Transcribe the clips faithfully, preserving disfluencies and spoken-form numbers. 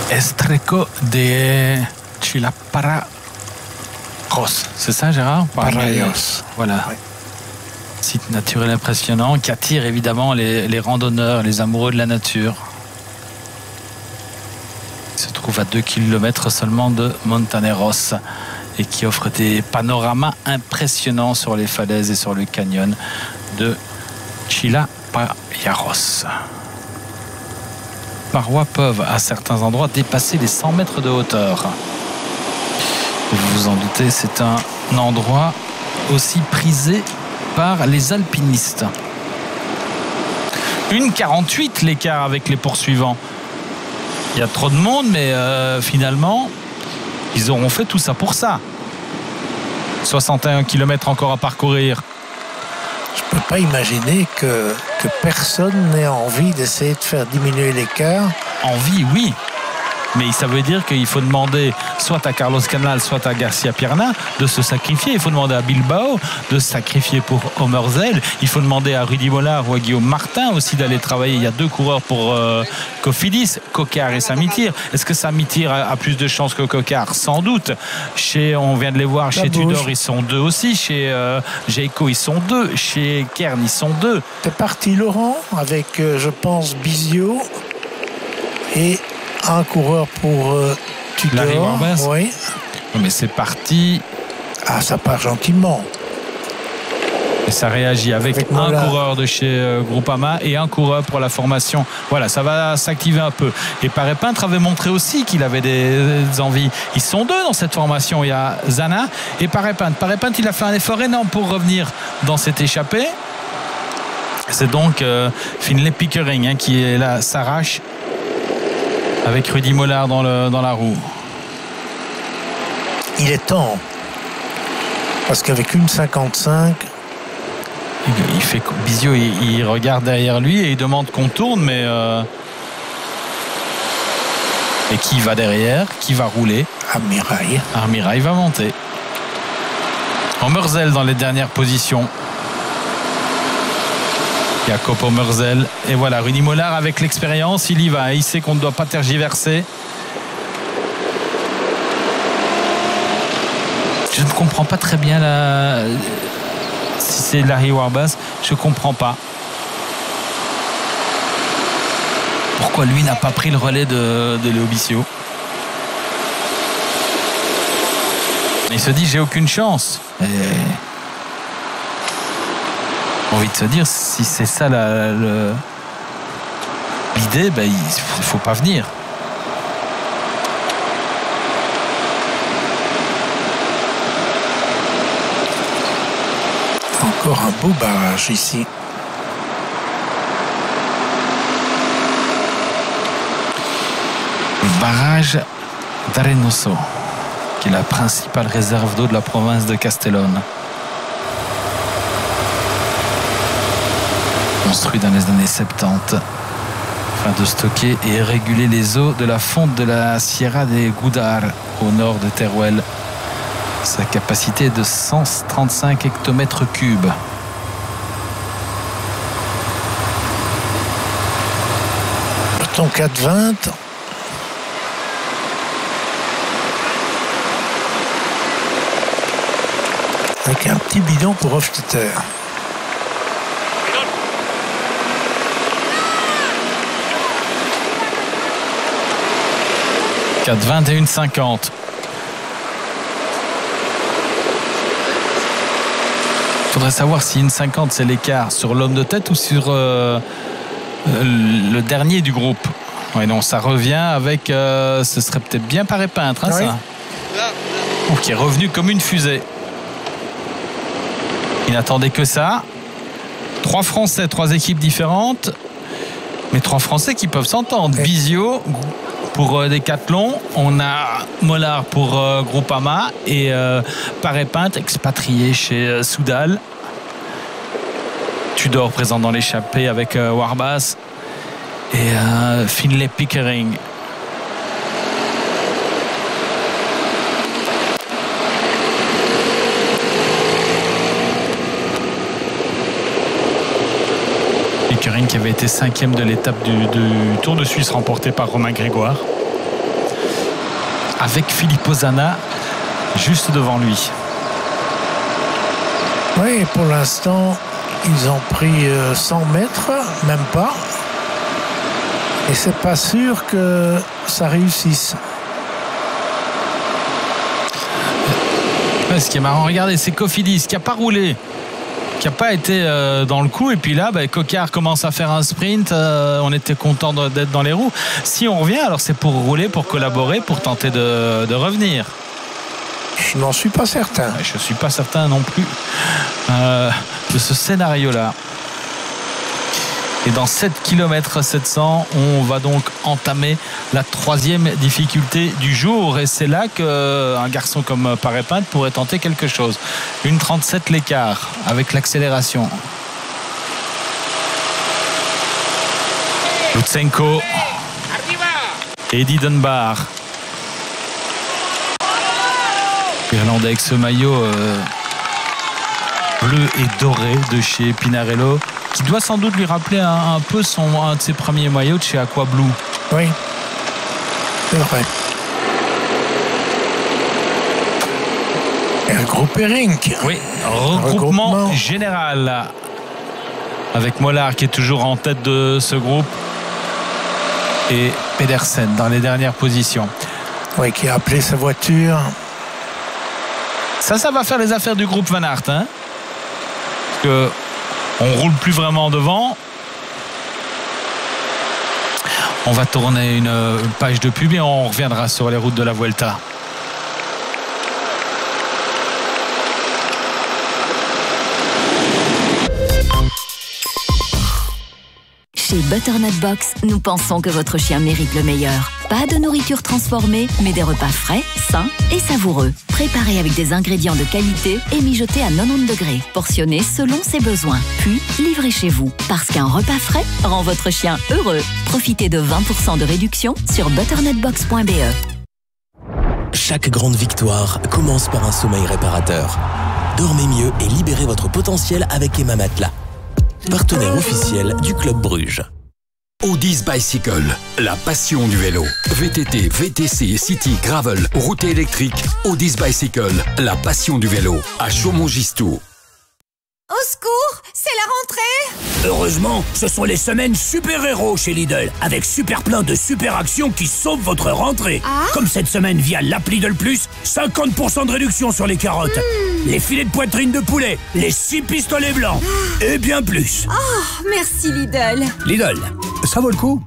Estrecho de Chilaparaos. C'est ça, Gérard? Paraios. Voilà. Oui. Site naturel impressionnant qui attire évidemment les, les randonneurs, les amoureux de la nature. Il se trouve à deux kilomètres seulement de Montaneros et qui offre des panoramas impressionnants sur les falaises et sur le canyon de Chilapayarros. Les parois peuvent à certains endroits dépasser les cent mètres de hauteur. Vous vous en doutez, c'est un endroit aussi prisé par les alpinistes. une quarante-huit l'écart avec les poursuivants. Il y a trop de monde, mais euh, finalement, ils auront fait tout ça pour ça. soixante et un kilomètres encore à parcourir. Je ne peux pas imaginer que, que personne n'ait envie d'essayer de faire diminuer l'écart. Envie, oui. Mais ça veut dire qu'il faut demander soit à Carlos Canal, soit à Garcia Pierna de se sacrifier. Il faut demander à Bilbao de se sacrifier pour Omerzell. Il faut demander à Rudy Mollard ou à Guillaume Martin aussi d'aller travailler. Il y a deux coureurs pour euh, Cofidis, Coquard et Saint-Mitir. Est-ce que Saint-Mitir a, a plus de chances que Coquard? Sans doute. Chez, on vient de les voir, Ça chez bouge. Tudor, ils sont deux aussi. Chez euh, Jayco, ils sont deux. Chez Kern, ils sont deux. C'est parti, Laurent, avec, euh, je pense, Bizio et un coureur pour euh, Tudor. Larry Warbers. Oui. Mais c'est parti. Ah, ça part gentiment. Et ça réagit avec, Avec un Mollard. coureur de chez euh, Groupama et un coureur pour la formation. Voilà, ça va s'activer un peu. Et Paré Peintre avait montré aussi qu'il avait des, des envies. Ils sont deux dans cette formation. Il y a Zana et Paré Peintre. Paré Peintre, il a fait un effort énorme pour revenir dans cette échappée. C'est donc euh, Finlay Pickering hein, qui est là, s'arrache avec Rudy Mollard dans, le, dans la roue. Il est temps. Parce qu'avec une cinquante-cinq, Il fait Bizio, il, il regarde derrière lui et il demande qu'on tourne, mais euh... et qui va derrière, qui va rouler? Armirail. Armirail va monter. Omerzell dans les dernières positions. Jacob Omerzell. Et voilà, Rudy Mollard avec l'expérience, il y va. Il sait qu'on ne doit pas tergiverser. Je ne comprends pas très bien la... si c'est Larry Warbers, je ne comprends pas. Pourquoi lui n'a pas pris le relais de, de Léo Bissio? Il se dit j'ai aucune chance. Et... envie de se dire si c'est ça la, le... l'idée, ben, il ne faut pas venir. Encore un beau barrage ici. Le barrage d'Arenoso, qui est la principale réserve d'eau de la province de Castellón. Construit dans les années soixante-dix afin de stocker et réguler les eaux de la fonte de la Sierra de Gudar au nord de Teruel. Sa capacité est de cent trente-cinq hectomètres cubes. Ton quatre vingt. Avec un petit bidon pour Hofstetter. quatre vingt et une cinquante. Il faudrait savoir si une cinquante c'est l'écart sur l'homme de tête ou sur euh, le dernier du groupe. Oui, non, ça revient avec. Euh, ce serait peut-être bien Paré Peintre, hein, Oui. ça. Ou qui est revenu comme une fusée. Il n'attendait que ça. Trois Français, trois équipes différentes, mais trois Français qui peuvent s'entendre. Et... Bizio pour euh, Decathlon, on a Mollard pour euh, Groupama et euh, Paré Peintre expatrié chez euh, Soudal. Tudor présent dans l'échappée avec euh, Warbas et euh, Finlay Pickering. Pickering qui avait été cinquième de l'étape du, du Tour de Suisse remporté par Romain Grégoire. avec Filippo Zana juste devant lui. Oui, pour l'instant, ils ont pris cent mètres, même pas. Et c'est pas sûr que ça réussisse. Ouais, ce qui est marrant, regardez, c'est Cofidis qui n'a pas roulé, qui n'a pas été euh, dans le coup. Et puis là, bah, Coquard commence à faire un sprint. Euh, on était content d'être dans les roues. Si on revient, alors c'est pour rouler, pour collaborer, pour tenter de, de revenir. Je n'en suis pas certain. Je ne suis pas certain non plus euh, de ce scénario-là. Et dans sept kilomètres sept cents, on va donc entamer la troisième difficulté du jour. Et c'est là qu'un garçon comme Paré-Pinte pourrait tenter quelque chose. une trente-sept l'écart avec l'accélération. Lutsenko. Eddie Dunbar. Irlandais avec ce maillot euh, bleu et doré de chez Pinarello, qui doit sans doute lui rappeler un, un peu son, un de ses premiers maillots de chez Aqua Blue. Oui, c'est vrai. Et le groupe Rink. Oui, regroupement, regroupement général. Avec Mollard qui est toujours en tête de ce groupe. Et Pedersen dans les dernières positions. Oui, qui a appelé sa voiture. Ça, ça va faire les affaires du groupe Van Aert. Hein, parce que on roule plus vraiment devant. On va tourner une page de pub et on reviendra sur les routes de la Vuelta. Chez Butternut Box, nous pensons que votre chien mérite le meilleur. Pas de nourriture transformée, mais des repas frais, sains et savoureux. Préparés avec des ingrédients de qualité et mijotés à quatre-vingt-dix degrés. Portionnés selon ses besoins. Puis livrés chez vous. Parce qu'un repas frais rend votre chien heureux. Profitez de vingt pour cent de réduction sur butternutbox point b e. Chaque grande victoire commence par un sommeil réparateur. Dormez mieux et libérez votre potentiel avec Emma Matelas, partenaire officiel du Club Bruges. Audis Bicycle, la passion du vélo. V T T, V T C, City, Gravel, route électrique. Audis Bicycle, la passion du vélo. À Chaumont-Gistoux. Au secours, c'est la rentrée! Heureusement, ce sont les semaines super-héros chez Lidl, avec super plein de super actions qui sauvent votre rentrée. Ah? Comme cette semaine via l'app Lidl Plus, cinquante pour cent de réduction sur les carottes, mmh. les filets de poitrine de poulet, les six pistolets blancs, ah. et bien plus. Oh, merci Lidl. Lidl, ça vaut le coup.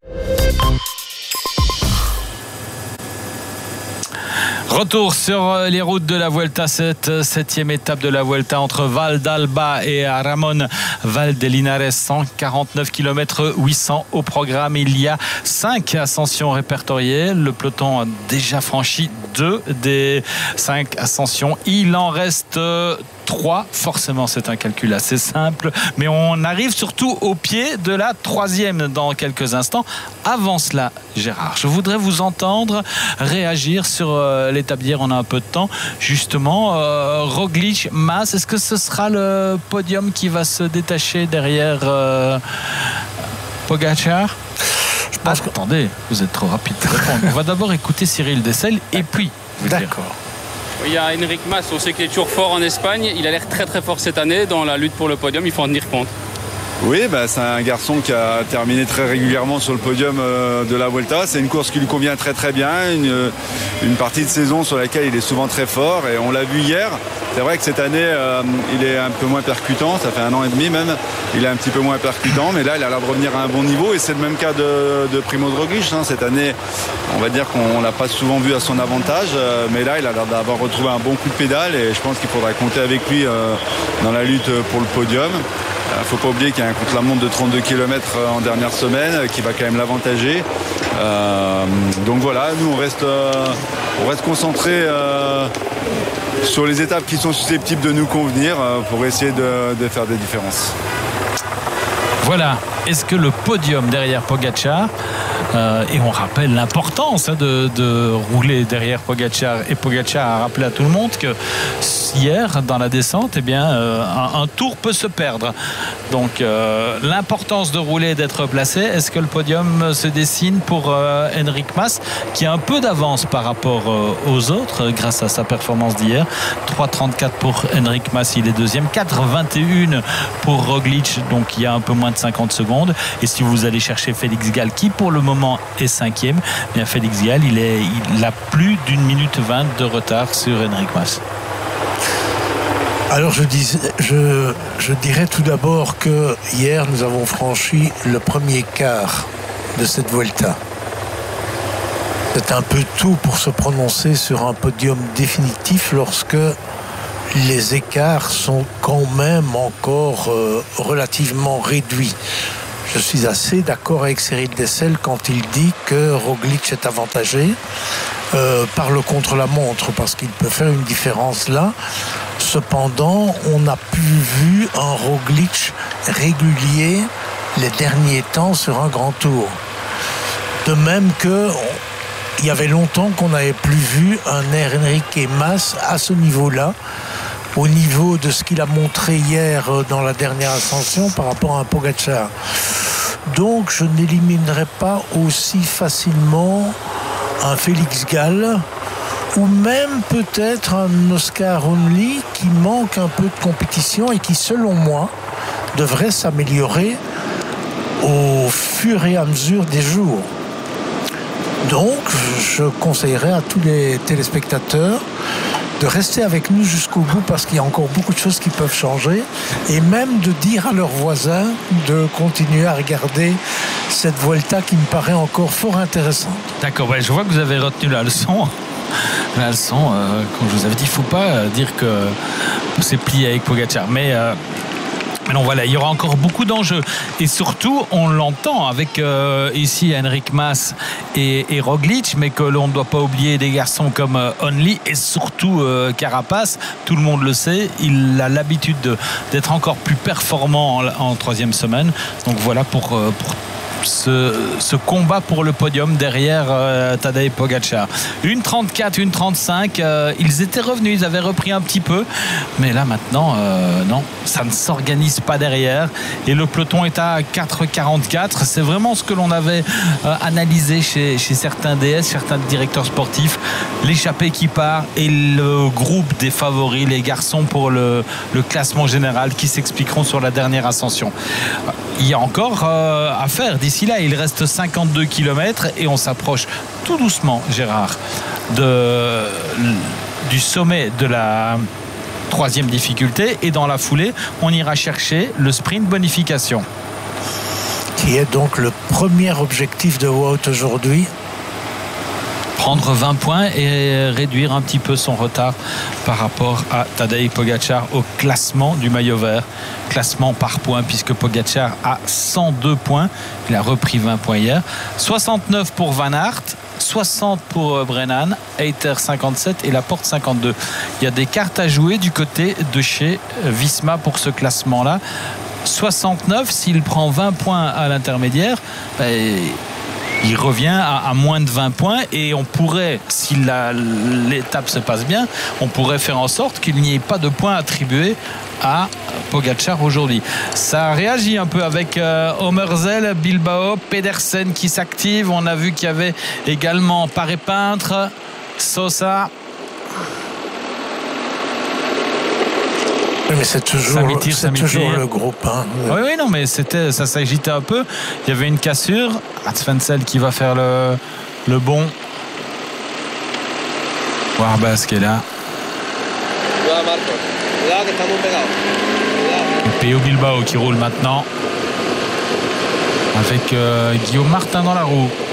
Retour sur les routes de la Vuelta, cette septième étape de la Vuelta entre Val d'Alba et Ramon Val de Linares, cent quarante-neuf kilomètres huit cents au programme. Il y a cinq ascensions répertoriées. Le peloton a déjà franchi deux des cinq ascensions. Il en reste trois. Forcément, c'est un calcul assez simple, mais on arrive surtout au pied de la troisième dans quelques instants. Avant cela, Gérard, je voudrais vous entendre réagir sur euh, l'étape d'hier. On a un peu de temps. Justement, euh, Roglic, Mas, est-ce que ce sera le podium qui va se détacher derrière euh, Pogacar? Je pense ah, que... Attendez, vous êtes trop rapide pour répondre. On va d'abord écouter Cyril Dessel et puis vous dire. D'accord. Il y a Enric Mas, on sait qu'il est toujours fort en Espagne. Il a l'air très très fort cette année dans la lutte pour le podium. Il faut en tenir compte. Oui, bah, c'est un garçon qui a terminé très régulièrement sur le podium euh, de la Vuelta. C'est une course qui lui convient très très bien, une, une partie de saison sur laquelle il est souvent très fort et on l'a vu hier. C'est vrai que cette année euh, il est un peu moins percutant, ça fait un an et demi même, il est un petit peu moins percutant, mais là il a l'air de revenir à un bon niveau et c'est le même cas de, de Primož Roglic. Hein. Cette année on va dire qu'on l'a pas souvent vu à son avantage, euh, mais là il a l'air d'avoir retrouvé un bon coup de pédale et je pense qu'il faudra compter avec lui euh, dans la lutte pour le podium. Il ne faut pas oublier qu'il y a un contre-la-montre de trente-deux kilomètres en dernière semaine qui va quand même l'avantager. Euh, donc voilà, nous on reste, euh, on reste concentré euh, sur les étapes qui sont susceptibles de nous convenir euh, pour essayer de, de faire des différences. Voilà, est-ce que le podium derrière Pogacar Euh, et on rappelle l'importance hein, de, de rouler derrière Pogacar. Et Pogacar a rappelé à tout le monde que hier, dans la descente, eh bien, euh, un, un tour peut se perdre. Donc, euh, l'importance de rouler et d'être placé. Est-ce que le podium se dessine pour euh, Enric Mas, qui a un peu d'avance par rapport euh, aux autres, euh, grâce à sa performance d'hier. trois trente-quatre pour Enric Mas, il est deuxième. quatre vingt et un pour Roglic, donc il y a un peu moins de cinquante secondes. Et si vous allez chercher Félix Gall, qui pour le moment est cinquième, eh bien Félix Gall, il, est, il a plus d'une minute vingt de retard sur Enric Mas. Alors je, dis, je, je dirais tout d'abord que hier nous avons franchi le premier quart de cette Vuelta. C'est un peu tôt pour se prononcer sur un podium définitif lorsque les écarts sont quand même encore euh, relativement réduits. Je suis assez d'accord avec Cyril Dessel quand il dit que Roglic est avantagé euh, par le contre-la-montre parce qu'il peut faire une différence là. Cependant, on n'a plus vu un Roglic régulier les derniers temps sur un grand tour. De même que il y avait longtemps qu'on n'avait plus vu un Enric Mas à ce niveau-là, au niveau de ce qu'il a montré hier dans la dernière ascension par rapport à un Pogacar. Donc je n'éliminerai pas aussi facilement un Félix Gall ou même peut-être un Oscar Onley qui manque un peu de compétition et qui, selon moi, devrait s'améliorer au fur et à mesure des jours. Donc, je conseillerais à tous les téléspectateurs de rester avec nous jusqu'au bout parce qu'il y a encore beaucoup de choses qui peuvent changer et même de dire à leurs voisins de continuer à regarder cette Vuelta qui me paraît encore fort intéressante. D'accord, ouais, je vois que vous avez retenu la leçon. La leçon, euh, comme je vous avais dit, il ne faut pas dire que c'est plié avec Pogacar. Mais... Euh Mais non, voilà, il y aura encore beaucoup d'enjeux. Et surtout, on l'entend avec euh, ici Enric Mas et, et Roglic, mais que l'on ne doit pas oublier des garçons comme euh, Onley et surtout euh, Carapaz. Tout le monde le sait, il a l'habitude de, d'être encore plus performant en, en troisième semaine. Donc voilà pour... Euh, pour Ce, ce combat pour le podium derrière euh, Tadej Pogacar. une trente-quatre, une trente-cinq, euh, ils étaient revenus, ils avaient repris un petit peu, mais là maintenant, euh, non, ça ne s'organise pas derrière et le peloton est à quatre quarante-quatre. C'est vraiment ce que l'on avait euh, analysé chez, chez certains D S, certains directeurs sportifs, l'échappée qui part et le groupe des favoris, les garçons pour le, le classement général qui s'expliqueront sur la dernière ascension. Il y a encore euh, à faire. D'ici là, il reste cinquante-deux kilomètres et on s'approche tout doucement, Gérard, de, du sommet de la troisième difficulté. Et dans la foulée, on ira chercher le sprint bonification. Qui est donc le premier objectif de Wout aujourd'hui. Prendre vingt points et réduire un petit peu son retard par rapport à Tadej Pogacar au classement du maillot vert. Classement par points puisque Pogacar a cent deux points. Il a repris vingt points hier. soixante-neuf pour Van Aert, soixante pour Brennan, Hayter cinquante-sept et Laporte cinquante-deux. Il y a des cartes à jouer du côté de chez Visma pour ce classement-là. soixante-neuf, s'il prend vingt points à l'intermédiaire, ben, il revient à, à moins de vingt points et on pourrait, si la, l'étape se passe bien, on pourrait faire en sorte qu'il n'y ait pas de points attribués à Pogacar aujourd'hui. Ça réagit un peu avec euh, Omerzell, Bilbao, Pedersen qui s'active. On a vu qu'il y avait également Paré-Peintre, Sosa. Oui, mais c'est toujours, tire, c'est toujours le groupe. Hein. Oui, oui, non, mais c'était, ça s'agitait un peu. Il y avait une cassure. Atzfensel qui va faire le, le bon. Warbas qui est là. Et P O Bilbao qui roule maintenant. Avec euh, Guillaume Martin dans la roue.